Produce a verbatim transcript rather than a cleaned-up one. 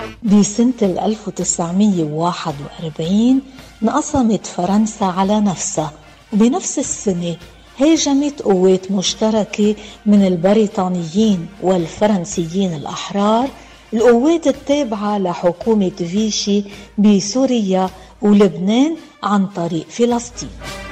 بسنة ألف وتسعمية وواحد وأربعين انقسمت فرنسا على نفسها، وبنفس السنة هاجمت قوات مشتركة من البريطانيين والفرنسيين الأحرار القوات التابعة لحكومة فيشي بسوريا ولبنان عن طريق فلسطين.